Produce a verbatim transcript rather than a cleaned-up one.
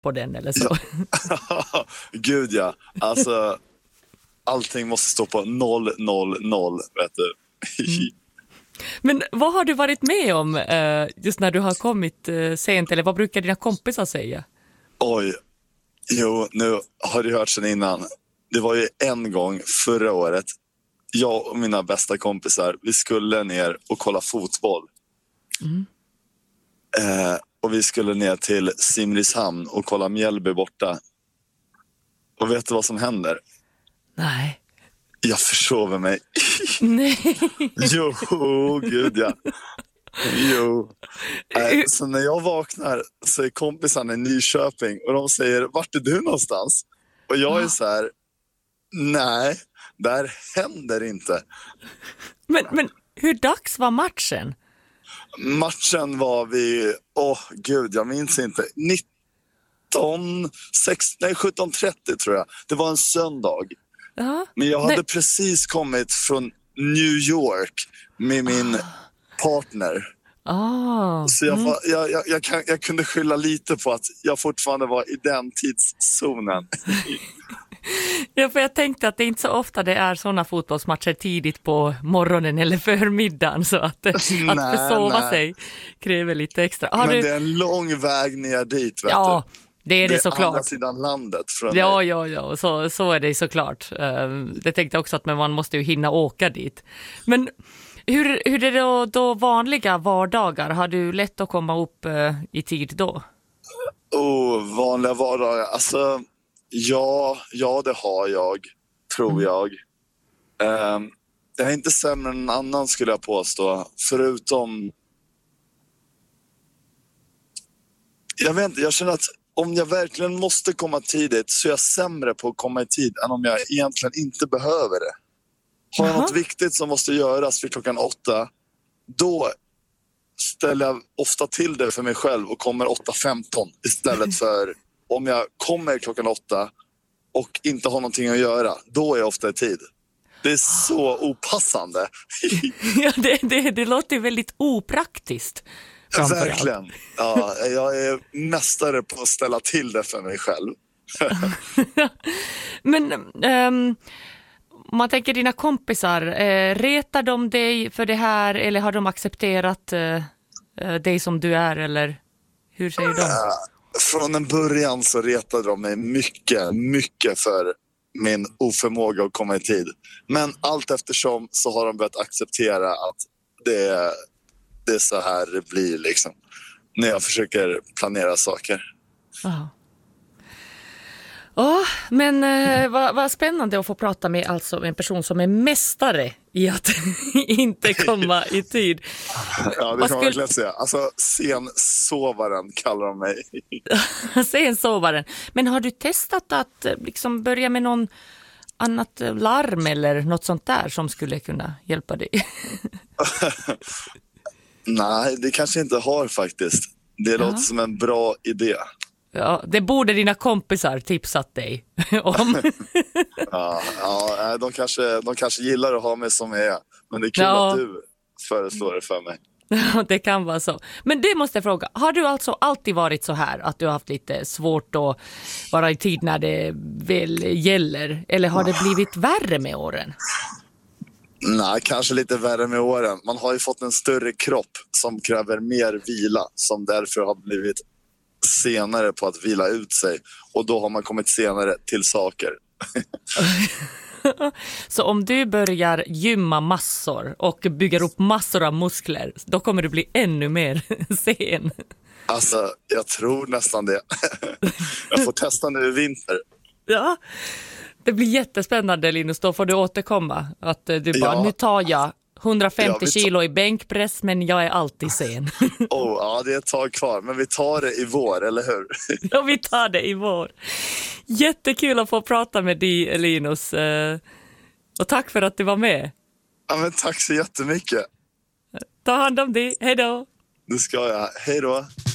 på den eller så. Ja. Gud ja, alltså allting måste stå på noll noll noll, vet du. Mm. Men vad har du varit med om eh, just när du har kommit eh, sent, eller vad brukar dina kompisar säga? Oj, jo, nu har du hört sen innan. Det var ju en gång förra året, jag och mina bästa kompisar, vi skulle ner och kolla fotboll. Mm. Eh, och vi skulle ner till Simrishamn och kolla Mjällby borta. Och vet du vad som händer? Nej. Jag försover mig. Nej. Jo, gud ja. Jo. Äh, så när jag vaknar så är kompisarna i Nyköping och de säger, vart är du någonstans? Och jag är så här, nej, där händer inte. Men, men hur dags var matchen? Matchen var vid, åh oh, gud, jag minns inte, nitton, sex, nej, sjutton trettio tror jag. Det var en söndag. Ja. Men jag hade Nej. precis kommit från New York med min partner. Ah. Så jag, Mm. var, jag, jag, jag, kan, jag kunde skylla lite på att jag fortfarande var i den tidszonen. Ja, för jag tänkte att det är inte så ofta det är såna fotbollsmatcher tidigt på morgonen eller förmiddagen, så att, att Nej, försova nej. sig kräver lite extra. Har Men du... det är en lång väg ner dit, vet Ja, du. det är det, Det är såklart. andra sidan landet från Ja, mig. ja, ja, så, så är det såklart. Uh, det tänkte jag också, att men man måste ju hinna åka dit. Men hur, hur är det då, då vanliga vardagar? Har du lätt att komma upp uh, i tid då? Oh, vanliga vardagar. Alltså, ja, ja, det har jag, tror Mm. jag. Um, jag är inte sämre än någon annan, skulle jag påstå. Förutom... Jag vet inte, jag känner att om jag verkligen måste komma tidigt så är jag sämre på att komma i tid än om jag egentligen inte behöver det. Har jag Jaha. något viktigt som måste göras vid klockan åtta, då ställer jag ofta till det för mig själv och kommer åtta femton istället för om jag kommer klockan åtta och inte har någonting att göra, då är jag ofta i tid. Det är så opassande. Ja, det, det, det låter väldigt opraktiskt. framförallt. Verkligen. Ja, jag är mästare på att ställa till det för mig själv. Men um, om man tänker dina kompisar, eh, retar de dig för det här, eller har de accepterat eh, dig som du är, eller hur säger de? Från en början så retade de mig mycket, mycket för min oförmåga att komma i tid. Men allt eftersom så har de börjat acceptera att det är, det är så här det blir liksom. När jag försöker planera saker. Ja. Oh, men eh, vad, vad spännande att få prata med alltså en person som är mästare i att inte komma i tid. Ja, det kan man skulle... verkligen säga. Alltså, sensovaren kallar de mig. Sensovaren. Men har du testat att liksom börja med någon annat larm eller något sånt där som skulle kunna hjälpa dig? Nej, det kanske inte har faktiskt. Det låter som en bra idé. Ja, det borde dina kompisar tipsat dig om. Ja, ja de, kanske, de kanske gillar att ha mig som jag är. Men det är kul Ja. att du föreslår det för mig. Ja, det kan vara så. Men det måste jag fråga, har du alltså alltid varit så här att du har haft lite svårt att vara i tid när det väl gäller? Eller har det blivit värre med åren? Nej, kanske lite värre med åren. Man har ju fått en större kropp som kräver mer vila. Som därför har blivit senare på att vila ut sig. Och då har man kommit senare till saker. Så om du börjar gymma massor och bygger upp massor av muskler, då kommer du bli ännu mer sen. Alltså, jag tror nästan det. Jag får testa nu i vinter. Ja, det blir jättespännande, Linus. Då får du återkomma. Att du bara, Ja. nu tar jag hundrafemtio Ja, vi tar- kilo i bänkpress, men jag är alltid sen. Oh, ja, det är ett tag kvar. Men vi tar det i vår, eller hur? Ja, vi tar det i vår. Jättekul att få prata med dig, Linus. Eh, Och tack för att du var med. Ja, men tack så jättemycket. Ta hand om dig. Hej då. Det ska jag. Hej då.